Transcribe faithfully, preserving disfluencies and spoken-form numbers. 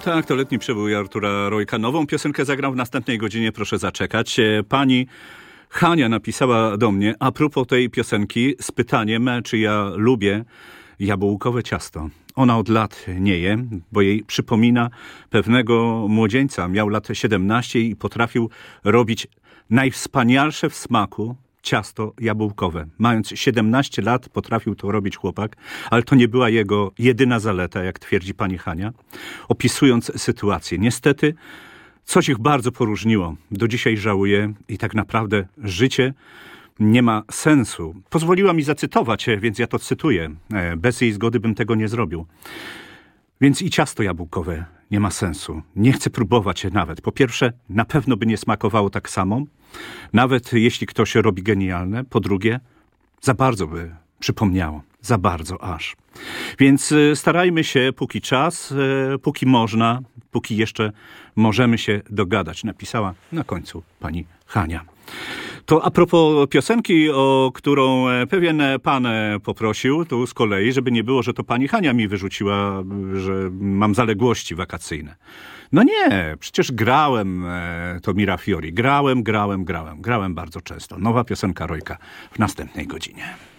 Tak, to letni przebój Artura Rojka. Nową piosenkę zagram w następnej godzinie, proszę zaczekać. Pani Hania napisała do mnie a propos tej piosenki z pytaniem, czy ja lubię jabłkowe ciasto. Ona od lat nie je, bo jej przypomina pewnego młodzieńca. Miał lat siedemnaście i potrafił robić najwspanialsze w smaku ciasto jabłkowe. Mając siedemnaście lat potrafił to robić chłopak, ale to nie była jego jedyna zaleta, jak twierdzi pani Hania, opisując sytuację. Niestety coś ich bardzo poróżniło. Do dzisiaj żałuję i tak naprawdę życie nie ma sensu. Pozwoliła mi zacytować, więc ja to cytuję. Bez jej zgody bym tego nie zrobił. Więc i ciasto jabłkowe nie ma sensu. Nie chcę próbować nawet. Po pierwsze, na pewno by nie smakowało tak samo, nawet jeśli ktoś robi genialne. Po drugie, za bardzo by przypomniało. Za bardzo aż. Więc starajmy się, póki czas, póki można, póki jeszcze możemy się dogadać. Napisała na końcu pani Hania. To a propos piosenki, o którą pewien pan poprosił, tu z kolei, żeby nie było, że to pani Hania mi wyrzuciła, że mam zaległości wakacyjne. No nie, przecież grałem to Mirafiori. Grałem, grałem, grałem. Grałem bardzo często. Nowa piosenka Rojka w następnej godzinie.